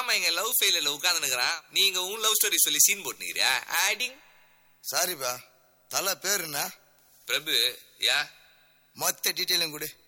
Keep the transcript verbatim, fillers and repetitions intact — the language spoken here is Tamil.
மாமா எங்க லவ் ஃபெயிலியர்ல உட்கார்ந்துக்கிறான், நீங்க உன் லவ் ஸ்டோரி சொல்லி சீன் போட்டுக்கிறியா? ஆடிங். சாரிப்பா, தலை பேர் என்ன? பிரபு. யா, மொத்த டீட்டெயிலும் கொடு.